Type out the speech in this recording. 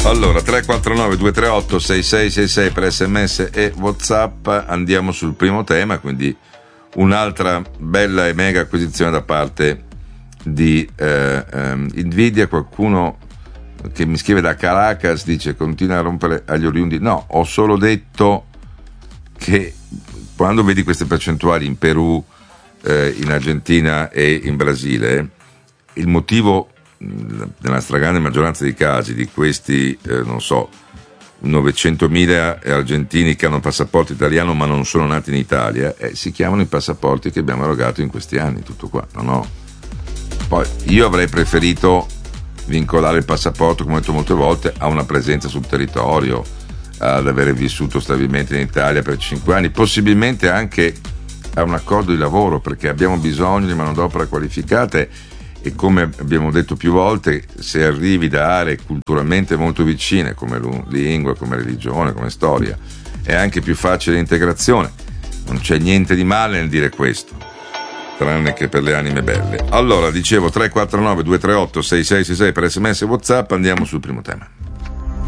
Allora, 349-238-6666 per SMS e WhatsApp. Andiamo sul primo tema, quindi un'altra bella e mega acquisizione da parte di Nvidia. Qualcuno che mi scrive da Caracas dice: continua a rompere agli oriundi. No, ho solo detto che quando vedi queste percentuali in Perù, in Argentina e in Brasile, il motivo nella stragrande maggioranza dei casi di questi 900.000 argentini che hanno passaporto italiano ma non sono nati in Italia, si chiamano i passaporti che abbiamo erogato in questi anni, tutto qua. Poi io avrei preferito vincolare il passaporto, come ho detto molte volte, a una presenza sul territorio, ad avere vissuto stabilmente in Italia per 5 anni, possibilmente anche a un accordo di lavoro, perché abbiamo bisogno di manodopera qualificata. E come abbiamo detto più volte, se arrivi da aree culturalmente molto vicine, come lingua, come religione, come storia, è anche più facile l'integrazione. Non c'è niente di male nel dire questo, tranne che per le anime belle. Allora, dicevo, 349-238-6666 per SMS e WhatsApp. Andiamo sul primo tema.